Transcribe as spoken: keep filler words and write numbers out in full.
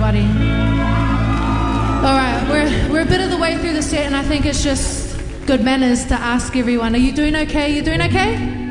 everybody. All right, we're, we're a bit of the way through the set, and I think it's just good manners to ask everyone, are you doing okay? Are you doing okay?